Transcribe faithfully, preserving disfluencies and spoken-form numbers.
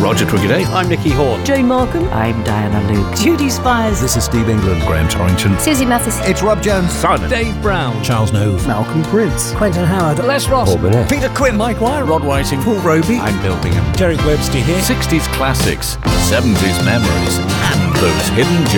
Roger Twiggy. I'm Nicky Horn. Jane Markham. I'm Diana Luke. Judy Spires. This is Steve England. Graham Torrington. Susie Mathis. It's Rob Jones. Simon. Dave Brown. Charles Nove. Malcolm Prince. Quentin Howard. Les Ross. Peter Quinn. Mike Wire. Rod Whiting. Paul Roby. I'm Bill Bingham. Derek Webster here. sixties classics, seventies memories, and those hidden gems.